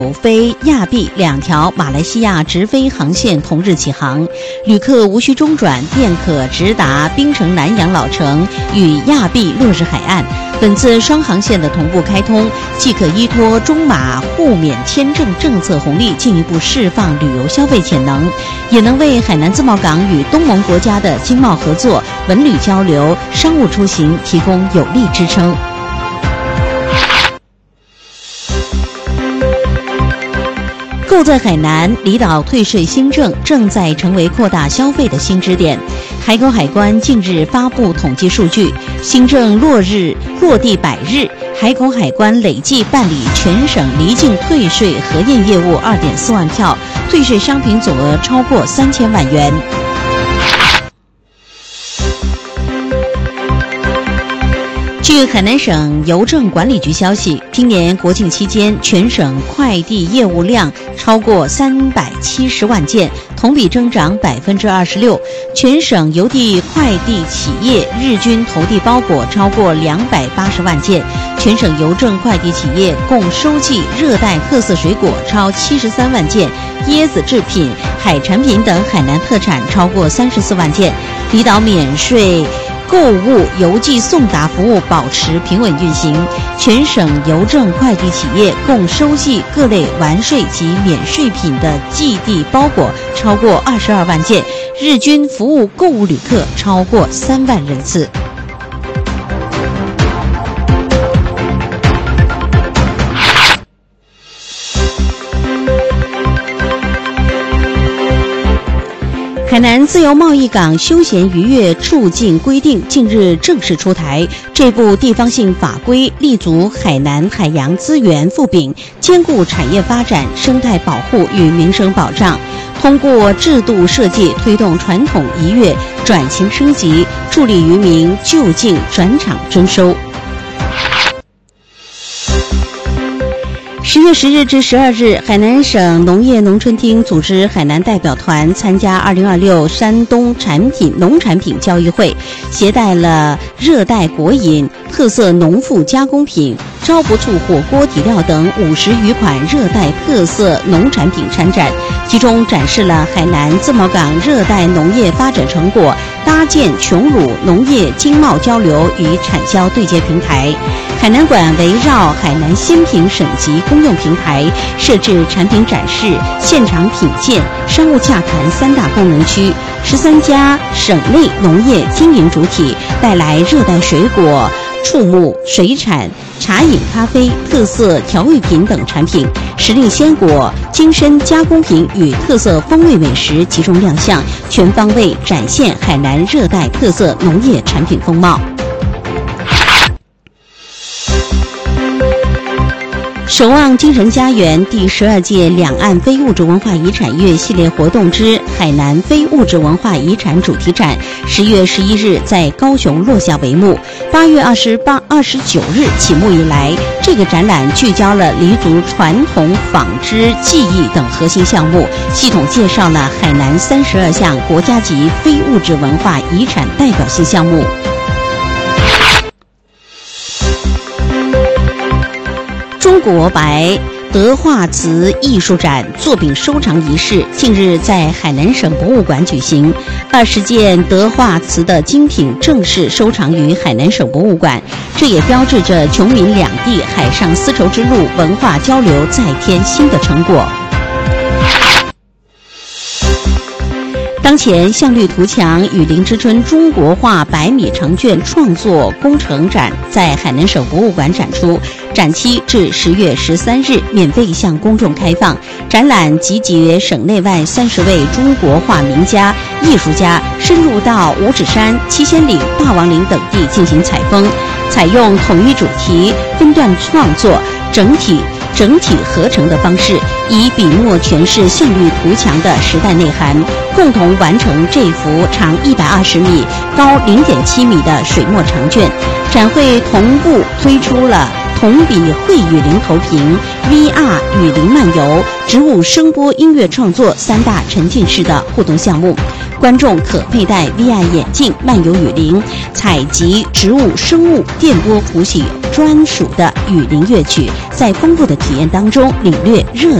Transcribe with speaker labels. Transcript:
Speaker 1: 飞亚庇2条马来西亚直飞航线同日起航，旅客无需中转便可直达槟城南洋老城与亚庇落日海岸。本次双航线的同步开通，既可依托中马互免签证政策红利，进一步释放旅游消费潜能，也能为海南自贸港与东盟国家的经贸合作、文旅交流、商务出行提供有力支撑。购在海南，离岛退税新政正在成为扩大消费的新支点。海口海关近日发布统计数据，新政落地100日，海口海关累计办理全省离境退税核验业务2.4万票，退税商品总额超过3000万元。据海南省邮政管理局消息，今年国庆期间，全省快递业务量超过370万件，同比增长26%。全省邮递快递企业日均投递包裹超过280万件，全省邮政快递企业共收寄热带特色水果超73万件，椰子制品、海产品等海南特产超过34万件。离岛免税购物邮寄送达服务保持平稳运行，全省邮政快递企业共收寄各类完税及免税品的寄递包裹超过22万件，日均服务购物旅客超过3万人次。海南自由贸易港休闲渔业促进规定近日正式出台，这部地方性法规立足海南海洋资源富禀，兼顾产业发展、生态保护与民生保障。通过制度设计，推动传统渔业转型升级，助力渔民就近转场征收。10月10日至12日，海南省农业农村厅组织海南代表团参加2026山东农产品交易会，携带了热带果饮、特色农副加工品、招不醋火锅底料等50余款热带特色农产品参展，其中展示了海南自贸港热带农业发展成果，搭建琼乳农业经贸交流与产销对接平台。海南馆围绕海南新品省级公用平台，设置产品展示、现场品鉴、商务洽谈3大功能区，13家省内农业经营主体带来热带水果、畜牧、水产、茶饮、咖啡、特色调味品等产品，时令鲜果、精深加工品与特色风味美食集中亮相，全方位展现海南热带特色农业产品风貌。守望精神家园第12届两岸非物质文化遗产月系列活动之海南非物质文化遗产主题展10月11日在高雄落下帷幕。8月29日启幕以来，这个展览聚焦了黎族传统纺织技艺等核心项目，系统介绍了海南32项国家级非物质文化遗产代表性项目。中国白德化瓷艺术展作品收藏仪式近日在海南省博物馆举行，20件德化瓷的精品正式收藏于海南省博物馆，这也标志着琼闽两地海上丝绸之路文化交流再添新的成果。当前象绿图强与林之春中国画100米长卷创作工程展在海南省博物馆展出，展期至10月13日，免费向公众开放。展览集结省内外30位中国画名家、艺术家，深入到五指山、七仙岭、霸王岭等地进行采风，采用统一主题、分段创作、整体合成的方式，以笔墨诠释象绿图强的时代内涵，共同完成这幅长120米、高0.7米的水墨长卷。展会同步推出了铜笔绘雨林投屏、VR 雨林漫游、植物声波音乐创作3大沉浸式的互动项目。观众可佩戴 VR 眼镜漫游雨林，采集植物、生物、电波谱系专属的雨林乐曲，在丰富的体验当中领略热